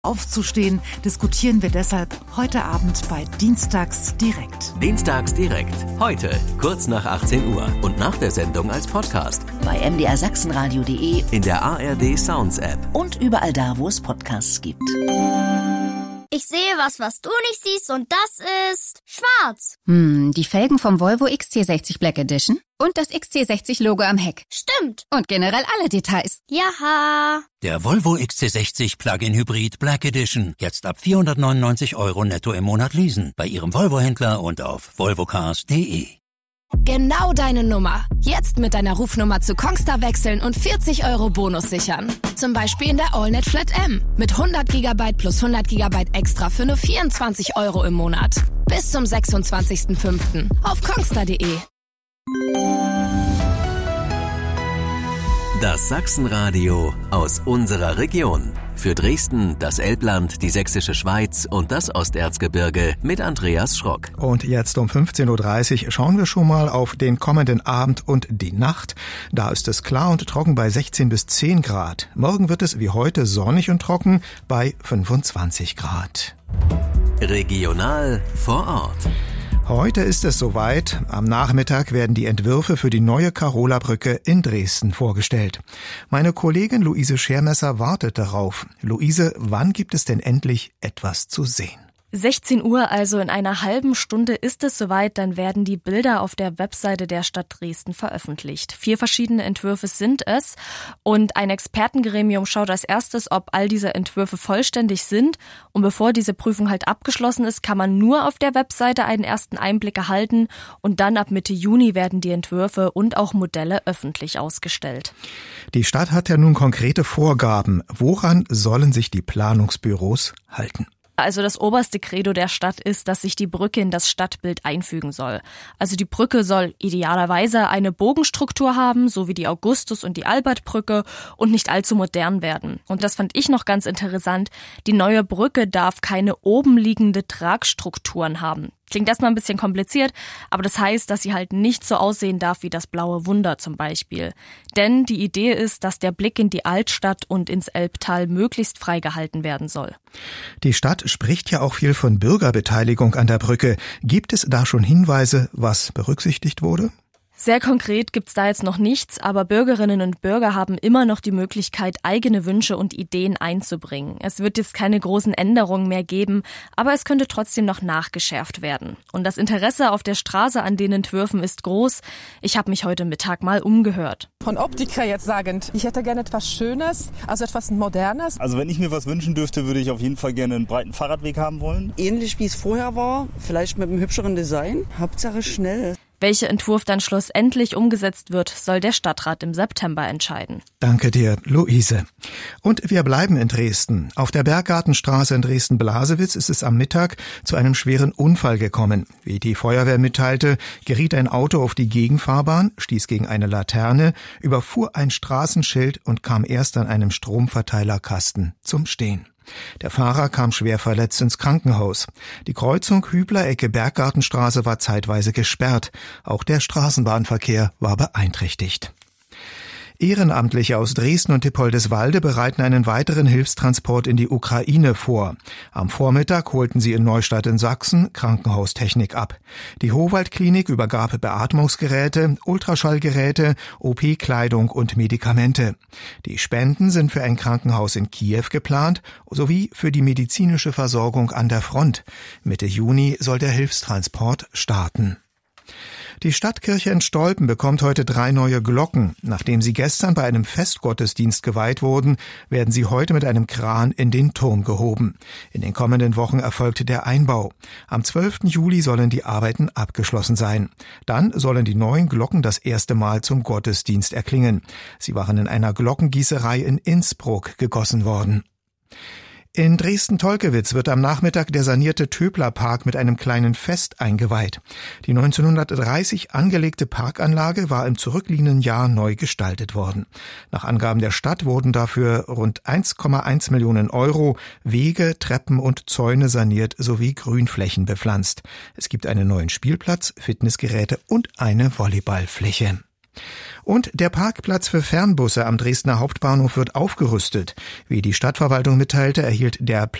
aufzustehen, diskutieren wir deshalb heute Abend bei Dienstags direkt. Dienstags direkt. Heute, kurz nach 18 Uhr und nach der Sendung als Podcast. Bei mdrsachsenradio.de, in der ARD Sounds App und überall da, wo es Podcasts gibt. Ich sehe was du nicht siehst, und das ist schwarz. Die Felgen vom Volvo XC60 Black Edition und das XC60-Logo am Heck. Stimmt. Und generell alle Details. Jaha. Der Volvo XC60 Plug-in Hybrid Black Edition. Jetzt ab 499 € netto im Monat leasen. Bei Ihrem Volvo-Händler und auf volvocars.de. Genau deine Nummer. Jetzt mit deiner Rufnummer zu Kongstar wechseln und 40 € Bonus sichern. Zum Beispiel in der AllNet Flat M. Mit 100 GB plus 100 GB extra für nur 24 € im Monat. Bis zum 26.05. auf kongstar.de. Das Sachsenradio aus unserer Region. Für Dresden, das Elbland, die Sächsische Schweiz und das Osterzgebirge mit Andreas Schrock. Und jetzt um 15.30 Uhr schauen wir schon mal auf den kommenden Abend und die Nacht. Da ist es klar und trocken bei 16 bis 10 Grad. Morgen wird es wie heute sonnig und trocken bei 25 Grad. Regional vor Ort. Heute ist es soweit. Am Nachmittag werden die Entwürfe für die neue Karola-Brücke in Dresden vorgestellt. Meine Kollegin Luise Schermesser wartet darauf. Luise, wann gibt es denn endlich etwas zu sehen? 16 Uhr, also in einer halben Stunde ist es soweit, dann werden die Bilder auf der Webseite der Stadt Dresden veröffentlicht. 4 verschiedene Entwürfe sind es und ein Expertengremium schaut als erstes, ob all diese Entwürfe vollständig sind, und bevor diese Prüfung halt abgeschlossen ist, kann man nur auf der Webseite einen ersten Einblick erhalten, und dann ab Mitte Juni werden die Entwürfe und auch Modelle öffentlich ausgestellt. Die Stadt hat ja nun konkrete Vorgaben. Woran sollen sich die Planungsbüros halten? Also das oberste Credo der Stadt ist, dass sich die Brücke in das Stadtbild einfügen soll. Also die Brücke soll idealerweise eine Bogenstruktur haben, so wie die Augustus- und die Albertbrücke, und nicht allzu modern werden. Und das fand ich noch ganz interessant. Die neue Brücke darf keine oben liegende Tragstrukturen haben. Klingt erstmal ein bisschen kompliziert, aber das heißt, dass sie halt nicht so aussehen darf wie das Blaue Wunder zum Beispiel. Denn die Idee ist, dass der Blick in die Altstadt und ins Elbtal möglichst frei gehalten werden soll. Die Stadt spricht ja auch viel von Bürgerbeteiligung an der Brücke. Gibt es da schon Hinweise, was berücksichtigt wurde? Sehr konkret gibt's da jetzt noch nichts, aber Bürgerinnen und Bürger haben immer noch die Möglichkeit, eigene Wünsche und Ideen einzubringen. Es wird jetzt keine großen Änderungen mehr geben, aber es könnte trotzdem noch nachgeschärft werden. Und das Interesse auf der Straße an den Entwürfen ist groß. Ich habe mich heute Mittag mal umgehört. Von Optik her jetzt sagend, ich hätte gerne etwas Schönes, also etwas Modernes. Also wenn ich mir was wünschen dürfte, würde ich auf jeden Fall gerne einen breiten Fahrradweg haben wollen. Ähnlich wie es vorher war, vielleicht mit einem hübscheren Design. Hauptsache schnell. Welcher Entwurf dann schlussendlich umgesetzt wird, soll der Stadtrat im September entscheiden. Danke dir, Luise. Und wir bleiben in Dresden. Auf der Berggartenstraße in Dresden-Blasewitz ist es am Mittag zu einem schweren Unfall gekommen. Wie die Feuerwehr mitteilte, geriet ein Auto auf die Gegenfahrbahn, stieß gegen eine Laterne, überfuhr ein Straßenschild und kam erst an einem Stromverteilerkasten zum Stehen. Der Fahrer kam schwer verletzt ins Krankenhaus. Die Kreuzung Hübler-Ecke Berggartenstraße war zeitweise gesperrt. Auch der Straßenbahnverkehr war beeinträchtigt. Ehrenamtliche aus Dresden und Dippoldiswalde bereiten einen weiteren Hilfstransport in die Ukraine vor. Am Vormittag holten sie in Neustadt in Sachsen Krankenhaustechnik ab. Die Howald-Klinik übergab Beatmungsgeräte, Ultraschallgeräte, OP-Kleidung und Medikamente. Die Spenden sind für ein Krankenhaus in Kiew geplant, sowie für die medizinische Versorgung an der Front. Mitte Juni soll der Hilfstransport starten. Die Stadtkirche in Stolpen bekommt heute 3 neue Glocken. Nachdem sie gestern bei einem Festgottesdienst geweiht wurden, werden sie heute mit einem Kran in den Turm gehoben. In den kommenden Wochen erfolgt der Einbau. Am 12. Juli sollen die Arbeiten abgeschlossen sein. Dann sollen die neuen Glocken das erste Mal zum Gottesdienst erklingen. Sie waren in einer Glockengießerei in Innsbruck gegossen worden. In Dresden-Tolkewitz wird am Nachmittag der sanierte Töbler-Park mit einem kleinen Fest eingeweiht. Die 1930 angelegte Parkanlage war im zurückliegenden Jahr neu gestaltet worden. Nach Angaben der Stadt wurden dafür rund 1,1 Millionen Euro Wege, Treppen und Zäune saniert sowie Grünflächen bepflanzt. Es gibt einen neuen Spielplatz, Fitnessgeräte und eine Volleyballfläche. Und der Parkplatz für Fernbusse am Dresdner Hauptbahnhof wird aufgerüstet. Wie die Stadtverwaltung mitteilte, erhielt der